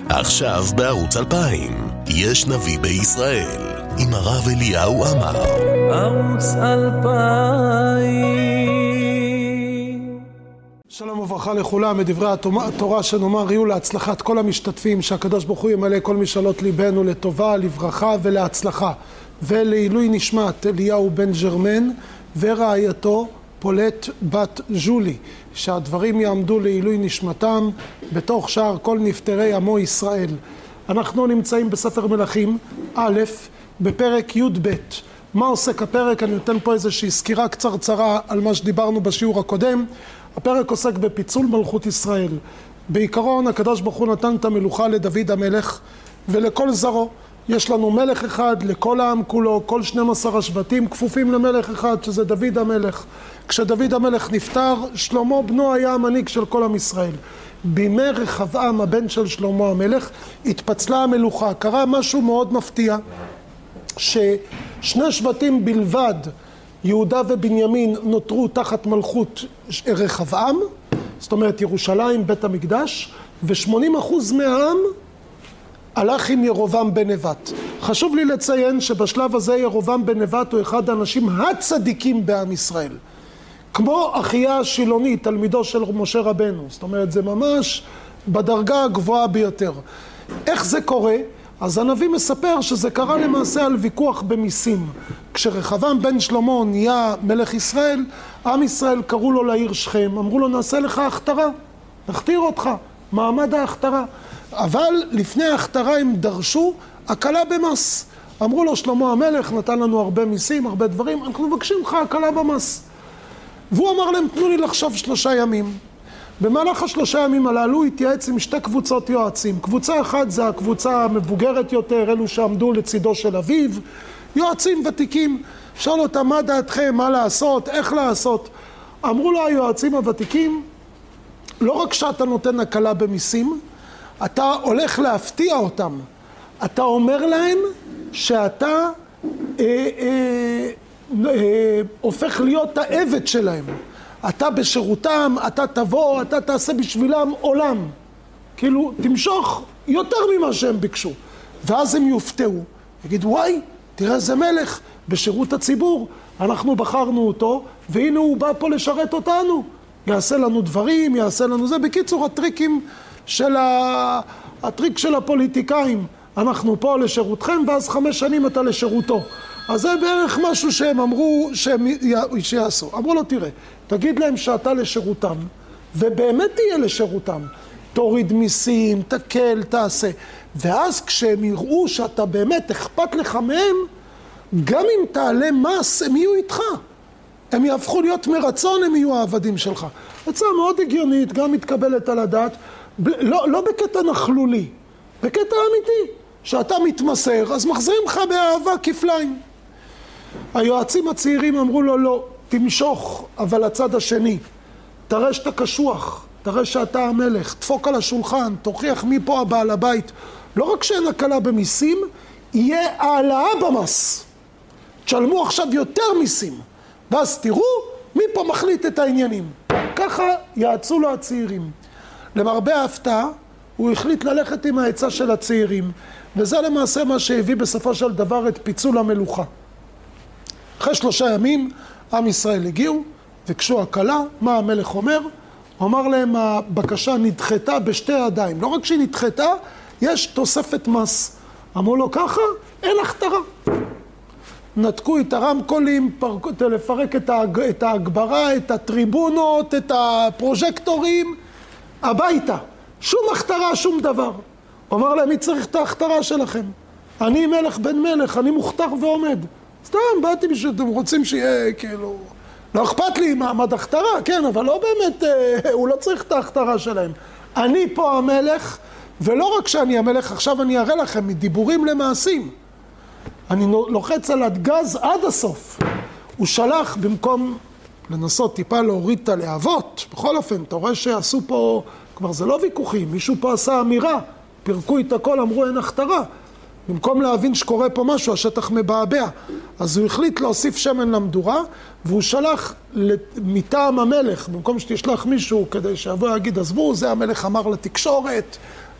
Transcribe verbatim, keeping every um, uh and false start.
עכשיו בערוץ אלפיים, יש נביא בישראל, עם הרב אליהו עמר. ערוץ אלפיים. שלום וברכה לכולם, מדברי התורה שנאמר יהיו להצלחת כל המשתתפים, שהקדוש ברוך הוא ימלא כל משאלות ליבנו לטובה, לברכה ולהצלחה. ולעילוי נשמת אליהו בן ג'רמן ורעייתו פולט בת ז'ולי, שהדברים יעמדו לעילוי נשמתם בתוך שאר כל נפטרי עמו ישראל. אנחנו נמצאים בספר מלכים א' בפרק י' ב'. מה עוסק הפרק? אני נותן פה איזושהי סקירה קצרצרה על מה שדיברנו בשיעור הקודם. הפרק עוסק בפיצול מלכות ישראל. בעיקרון הקדוש ברוך הוא נתן את המלוכה לדוד המלך ולכל זרעו. יש לנו מלך אחד לכל העם כולו, כל שנים עשר השבטים כפופים למלך אחד שזה דוד המלך. כשדוד המלך נפטר, שלמה בנו היה המנהיג של כל עם ישראל. בימי רחבעם הבן של שלמה המלך התפצלה המלוכה. קרה משהו מאוד מפתיע, ששני שבטים בלבד, יהודה ובנימין, נותרו תחת מלכות רחבעם, זאת אומרת ירושלים, בית המקדש, ו-שמונים אחוז מהעם הלך עם ירובעם בן נבט. חשוב לי לציין שבשלב הזה ירובעם בן נבט הוא אחד האנשים הצדיקים בעם ישראל. כמו אחיה השילוני, תלמידו של משה רבנו. זאת אומרת, זה ממש בדרגה הגבוהה ביותר. איך זה קורה? אז הנביא מספר שזה קרה למעשה על ויכוח במיסים. כשרחבעם בן שלמה נהיה מלך ישראל, עם ישראל קראו לו לעיר שכם, אמרו לו נעשה לך הכתרה, נכתיר אותך, מעמד ההכתרה. אבל לפני ההכתרה הם דרשו הקלה במס. אמרו לו שלמה המלך נתן לנו הרבה מיסים, הרבה דברים, אנחנו מבקשים לך הקלה במס. והוא אמר להם תנו לי לחשוב שלושה ימים. במהלך השלושה ימים הללו התייעץ עם שתי קבוצות יועצים. קבוצה אחת זה הקבוצה המבוגרת יותר, אלו שעמדו לצידו של אביו, יועצים ותיקים. שאל אותם מה דעתכם, מה לעשות, איך לעשות. אמרו לו היועצים הוותיקים, לא רק שאתה נותן הקלה במיסים, אתה הולך להפתיע אותם. אתה אומר להם שאתה אה, אה, אה, הופך להיות העבד שלהם. אתה בשירותם, אתה תבוא, אתה תעשה בשבילם עולם. כאילו, תמשוך יותר ממה שהם ביקשו. ואז הם יופתעו. יגידו, וואי, תראה איזה מלך בשירות הציבור. אנחנו בחרנו אותו, והנה הוא בא פה לשרת אותנו. יעשה לנו דברים, יעשה לנו זה. בקיצור, הטריקים של ה... הטריק של הפוליטיקאים. אנחנו פה לשירותכם, ואז חמש שנים אתה לשירותו. אז זה בערך משהו שהם אמרו שהם שיעשו. אמרו לו, תראה, תגיד להם שאתה לשירותם, ובאמת תהיה לשירותם. תוריד מיסים, תקל, תעשה. ואז כשהם יראו שאתה באמת אכפת לך מהם, גם אם תעלה מס, הם יהיו איתך. הם יהפכו להיות מרצון, הם יהיו העבדים שלך. הצעה מאוד הגיונית, גם מתקבלת על הדעת, לא, לא בקטע נכלולי, בקטע אמיתי. שאתה מתמסר, אז מחזירים לך באהבה כפליים. היועצים הצעירים אמרו לו, לא, תמשוך, אבל הצד השני, תראה שאתה קשוח, תראה שאתה המלך, תפוק על השולחן, תוכיח מי פה הבעל הבית. לא רק שאין הקלה במיסים, יהיה העלאה במס. תשלמו עכשיו יותר מיסים, ואז תראו מי פה מחליט את העניינים. ככה יעצו לו הצעירים. למרבה ההפתעה, הוא החליט ללכת עם העצה של הצעירים, וזה למעשה מה שהביא בסופו של דבר את פיצול המלוכה. אחרי שלושה ימים, עם ישראל הגיעו, ביקשו הקלה. מה המלך אומר? הוא אמר להם, הבקשה נדחתה בשתי ידיים. לא רק שהיא נדחתה, יש תוספת מס. אמרו לו ככה, אין הכתרה. נתקו את הרמקולים, לפרק את ההגברה, את הטריבונות, את הפרוז'קטורים, הביתה. שום הכתרה, שום דבר. הוא אמר להם, מי צריך את ההכתרה שלכם? אני מלך בן מלך, אני מוכתר ועומד. סתם, באתי בשביל, אתם רוצים שיהיה, כאילו, לא אכפת לי מעמד הכתרה, כן, אבל לא באמת, אה, הוא לא צריך את ההכתרה שלהם. אני פה המלך, ולא רק שאני המלך, עכשיו אני אראה לכם, מדיבורים למעשים. אני לוחץ על הגז עד הסוף. הוא שלח, במקום לנסות טיפה להוריד את הלהבות, בכל אופן, אתה רואה שעשו פה, כבר זה לא ויכוחים, מישהו פה עשה אמירה, פירקו את הכל, אמרו אין הכתרה. במקום להבין שקורה פה משהו, השטח מבעבע. אז הוא החליט להוסיף שמן למדורה, והוא שלח מטעם המלך, במקום שתשלח מישהו כדי שיבוא להגיד, עזבו, זה המלך אמר לתקשורת,